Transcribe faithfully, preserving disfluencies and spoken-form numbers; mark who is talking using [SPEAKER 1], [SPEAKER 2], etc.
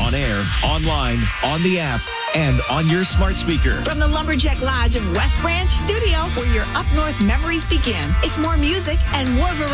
[SPEAKER 1] On air, online, on the app, and on your smart speaker.
[SPEAKER 2] From the Lumberjack Lodge of West Branch Studio, where your up north memories begin. It's more music and more variety.